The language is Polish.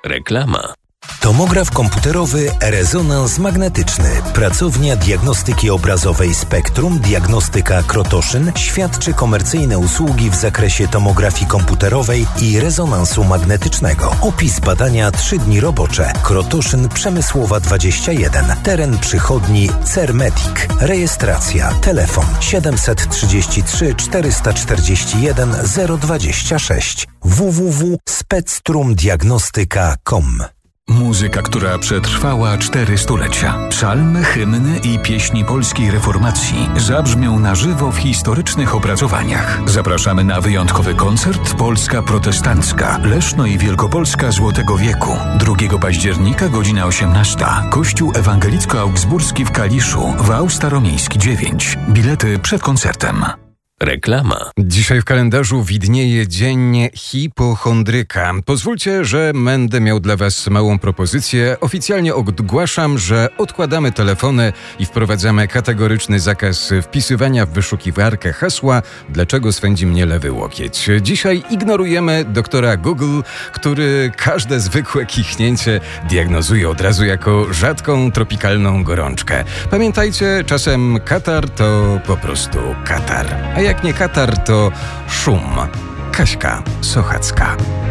Reklama. Tomograf komputerowy Rezonans Magnetyczny. Pracownia diagnostyki obrazowej Spektrum Diagnostyka Krotoszyn świadczy komercyjne usługi w zakresie tomografii komputerowej i rezonansu magnetycznego. Opis badania 3 dni robocze. Krotoszyn Przemysłowa 21. Teren przychodni Cermetic. Rejestracja. Telefon 733 441 026 www.spectrumdiagnostyka.com. Muzyka, która przetrwała 4 stulecia. Psalmy, hymny i pieśni polskiej reformacji zabrzmią na żywo w historycznych opracowaniach. Zapraszamy na wyjątkowy koncert Polska Protestancka, Leszno i Wielkopolska Złotego Wieku. 2 października, godzina 18. Kościół Ewangelicko-Augsburski w Kaliszu, Wał Staromiejski 9. Bilety przed koncertem. Reklama. Dzisiaj w kalendarzu widnieje dzień hipochondryka. Pozwólcie, że będę miał dla Was małą propozycję. Oficjalnie ogłaszam, że odkładamy telefony i wprowadzamy kategoryczny zakaz wpisywania w wyszukiwarkę hasła "Dlaczego swędzi mnie lewy łokieć?". Dzisiaj ignorujemy doktora Google, który każde zwykłe kichnięcie diagnozuje od razu jako rzadką tropikalną gorączkę. Pamiętajcie, czasem katar to po prostu katar. A jak nie katar, to szum. Kaśka Sochacka.